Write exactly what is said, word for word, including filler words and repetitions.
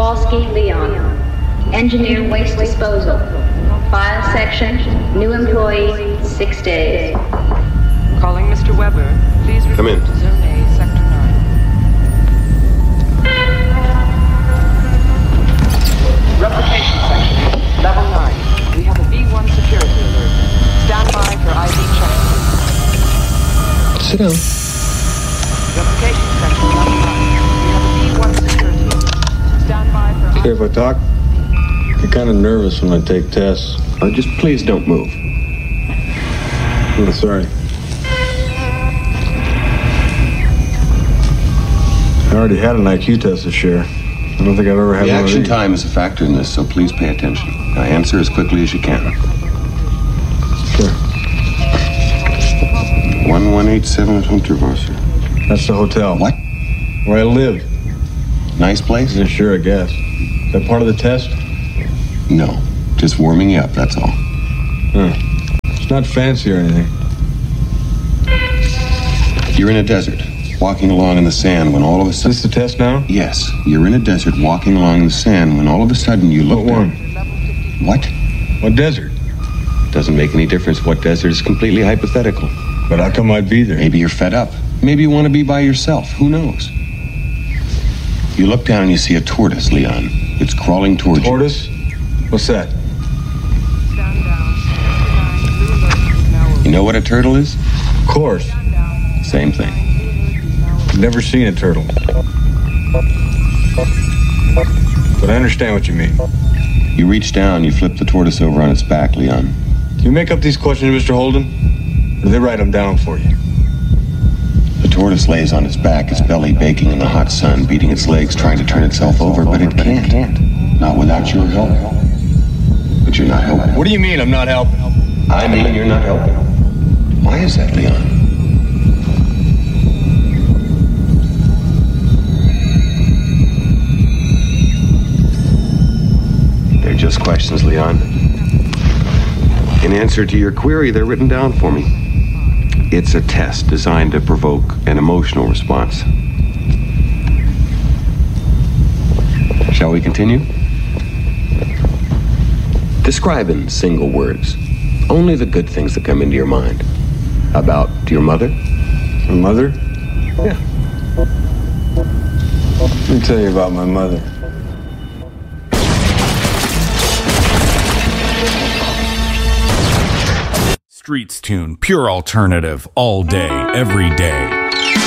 Kowalski Leon, engineer waste disposal. File section, new employee, six days. Calling Mister Weber, please Come in. report to Zone A, Sector nine. Replication section, level nine. We have a B one security alert. Stand by for I D check. Sit down. Replication section, level nine. We have a B one security alert. Stand by for Care if I talk? I get kind of nervous when I take tests. Uh, just please don't move. I'm sorry. I already had an I Q test this year. I don't think I've ever had one of Reaction these. time is a factor in this, so please pay attention. Now answer as quickly as you can. Sure. one one eight seven Unterwasser. That's the hotel. What? Where I live. Nice place? Yeah, sure, I guess. Is that part of the test? No. Just warming you up, that's all. Huh. It's not fancy or anything. You're in a desert, walking along in the sand when all of a Is sudden... this the test now? Yes, you're in a desert walking along in the sand when all of a sudden you look What one? down... What? What desert? Doesn't make any difference what desert. It's completely hypothetical. But how come I'd be there? Maybe you're fed up. Maybe you want to be by yourself. Who knows? You look down and you see a tortoise, Leon. It's crawling towards you. Tortoise? What's that? stand down. Sector nine, blue alert is now You know what a turtle is? Of course. stand down. Same thing. I've never seen a turtle. But I understand what you mean. You reach down, you flip the tortoise over on its back, Leon. Do you make up these questions, Mister Holden? Or do they write them down for you? The tortoise lays on its back, its belly baking in the hot sun, beating its legs, trying to turn itself over, but it can't. Not without your help. But you're not helping. What do you mean I'm not helping? I mean, you're not helping. Why is that, Leon? They're just questions, Leon. In answer to your query, they're written down for me. It's a test designed to provoke an emotional response. Shall we continue? Describe in single words only the good things that come into your mind. About your mother? My mother? Yeah. Let me tell you about my mother. Streets Tune, pure alternative, all day, every day.